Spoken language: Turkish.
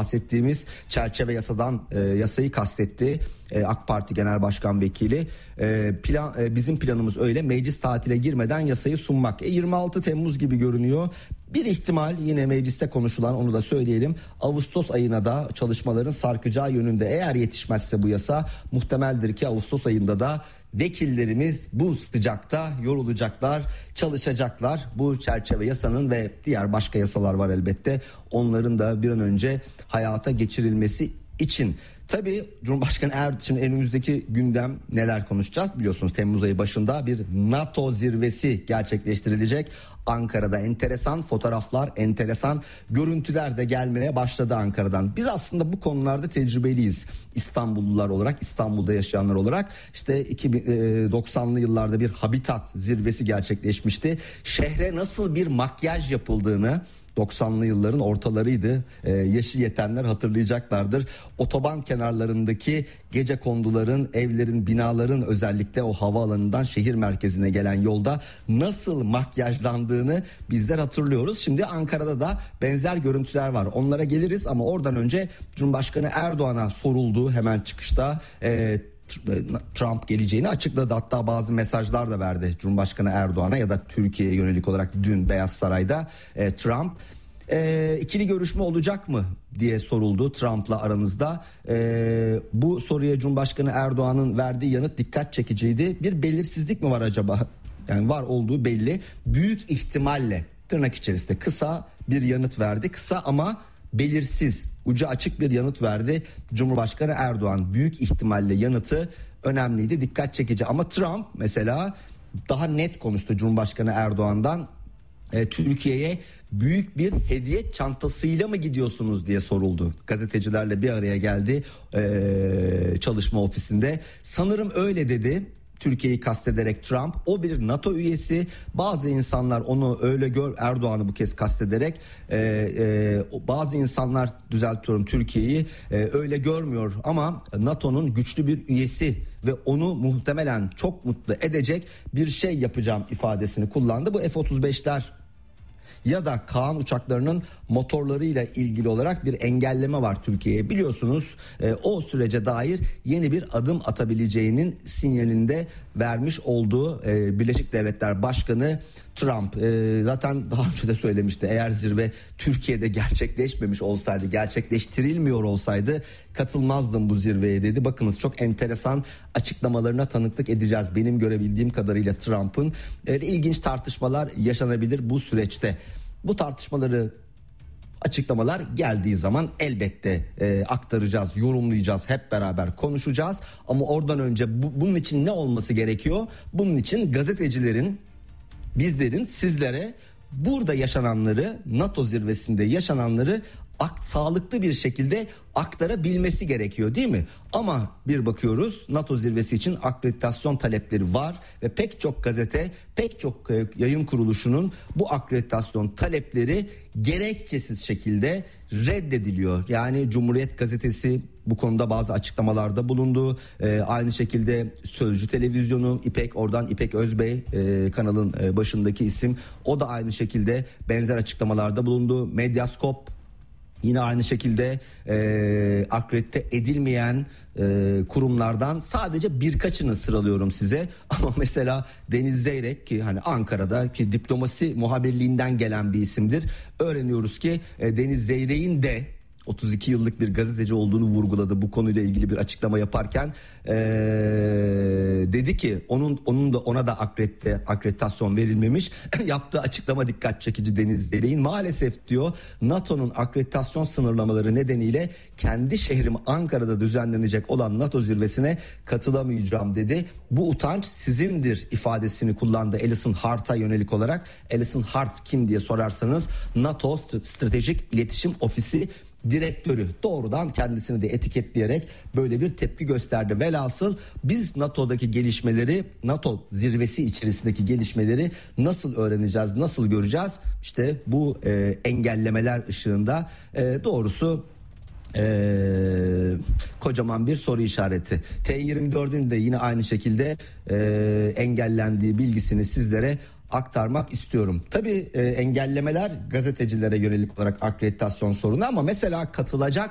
bahsettiğimiz çerçeve yasayı kastetti AK Parti Genel Başkan Vekili. Bizim planımız öyle, meclis tatile girmeden yasayı sunmak. 26 Temmuz gibi görünüyor. Bir ihtimal, yine mecliste konuşulan, onu da söyleyelim, Ağustos ayına da çalışmaların sarkacağı yönünde. Eğer yetişmezse bu yasa, muhtemeldir ki Ağustos ayında da vekillerimiz bu sıcakta yorulacaklar, çalışacaklar. Bu çerçeve yasanın ve diğer başka yasalar var elbette, onların da bir an önce hayata geçirilmesi için. Tabii Cumhurbaşkanı Erdoğan, önümüzdeki gündem neler konuşacağız biliyorsunuz, Temmuz ayı başında bir NATO zirvesi gerçekleştirilecek. Ankara'da enteresan fotoğraflar, enteresan görüntüler de gelmeye başladı Ankara'dan. Biz aslında bu konularda tecrübeliyiz İstanbullular olarak, İstanbul'da yaşayanlar olarak. İşte 90'lı yıllarda bir Habitat zirvesi gerçekleşmişti. Şehre nasıl bir makyaj yapıldığını, 90'lı yılların ortalarıydı. Yaşı yetenler hatırlayacaklardır. Otoban kenarlarındaki gecekonduların, evlerin, binaların, özellikle o havaalanından şehir merkezine gelen yolda nasıl makyajlandığını bizler hatırlıyoruz. Şimdi Ankara'da da benzer görüntüler var. Onlara geliriz ama oradan önce Cumhurbaşkanı Erdoğan'a soruldu hemen çıkışta. Trump geleceğini açıkladı, hatta bazı mesajlar da verdi Cumhurbaşkanı Erdoğan'a ya da Türkiye'ye yönelik olarak dün Beyaz Saray'da. Trump ikili görüşme olacak mı diye soruldu Trump'la aranızda. Bu soruya Cumhurbaşkanı Erdoğan'ın verdiği yanıt dikkat çekiciydi. Bir belirsizlik mi var acaba? Yani var olduğu belli. Büyük ihtimalle, tırnak içerisinde, kısa bir yanıt verdi. Kısa ama belirsiz, ucu açık bir yanıt verdi Cumhurbaşkanı Erdoğan. Büyük ihtimalle yanıtı önemliydi, dikkat çekici. Ama Trump mesela daha net konuştu Cumhurbaşkanı Erdoğan'dan. Türkiye'ye büyük bir hediye çantasıyla mı gidiyorsunuz diye soruldu. Gazetecilerle bir araya geldi çalışma ofisinde. Sanırım öyle dedi. Türkiye'yi kastederek Trump, o bir NATO üyesi. Bazı insanlar onu öyle Erdoğan'ı bu kez kastederek bazı insanlar, düzeltiyorum, Türkiye'yi öyle görmüyor ama NATO'nun güçlü bir üyesi ve onu muhtemelen çok mutlu edecek bir şey yapacağım ifadesini kullandı. Bu F-35'ler ya da Kaan uçaklarının motorlarıyla ilgili olarak bir engelleme var Türkiye'ye. Biliyorsunuz o sürece dair yeni bir adım atabileceğinin sinyalinde vermiş olduğu Birleşik Devletler Başkanı Trump. Zaten daha önce de söylemişti, eğer zirve Türkiye'de gerçekleşmemiş olsaydı, gerçekleştirilmiyor olsaydı katılmazdım bu zirveye dedi. Bakınız, çok enteresan açıklamalarına tanıklık edeceğiz. Benim görebildiğim kadarıyla Trump'ın ilginç tartışmalar yaşanabilir bu süreçte. Bu tartışmaları, açıklamalar geldiği zaman elbette aktaracağız, yorumlayacağız, hep beraber konuşacağız. Ama oradan önce bunun için ne olması gerekiyor? Bunun için gazetecilerin, bizlerin sizlere burada yaşananları, NATO zirvesinde yaşananları sağlıklı bir şekilde aktarabilmesi gerekiyor, değil mi? Ama bir bakıyoruz, NATO zirvesi için akreditasyon talepleri var ve pek çok gazete, pek çok yayın kuruluşunun bu akreditasyon talepleri gerekçesiz şekilde reddediliyor. Yani Cumhuriyet Gazetesi bu konuda bazı açıklamalarda bulundu. Aynı şekilde Sözcü Televizyonu, İpek Özbey, kanalın başındaki isim, o da aynı şekilde benzer açıklamalarda bulundu. Medyaskop yine aynı şekilde akredite edilmeyen kurumlardan sadece birkaçını sıralıyorum size. Ama mesela Deniz Zeyrek, ki hani Ankara'da ki diplomasi muhabirliğinden gelen bir isimdir. Öğreniyoruz ki Deniz Zeyrek'in de 32 yıllık bir gazeteci olduğunu vurguladı bu konuyla ilgili bir açıklama yaparken. Dedi ki ona da akreditasyon verilmemiş. Yaptığı açıklama dikkat çekici Deniz Zeyrek'in. Maalesef diyor, NATO'nun akreditasyon sınırlamaları nedeniyle kendi şehrim Ankara'da düzenlenecek olan NATO zirvesine katılamayacağım dedi. Bu utanç sizindir ifadesini kullandı Alison Hart'a yönelik olarak. Alison Hart kim diye sorarsanız, NATO Stratejik İletişim Ofisi direktörü, doğrudan kendisini de etiketleyerek böyle bir tepki gösterdi. Velhasıl biz NATO'daki gelişmeleri, NATO zirvesi içerisindeki gelişmeleri nasıl öğreneceğiz, nasıl göreceğiz? İşte bu engellemeler ışığında doğrusu kocaman bir soru işareti. T24'ün de yine aynı şekilde engellendiği bilgisini sizlere aktarmak istiyorum. Tabii engellemeler gazetecilere yönelik olarak akreditasyon sorunu, ama mesela katılacak